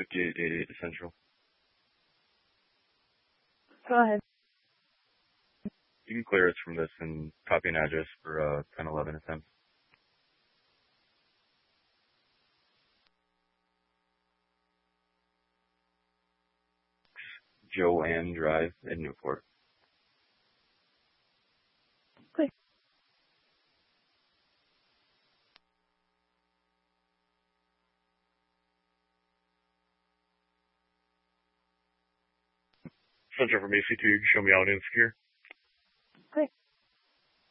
5888 Essential. Go ahead. You can clear us from this and copy an address for 1011 attempt. Joanne Drive in Newport. Clear. Central from AC2, you can show me out insecure.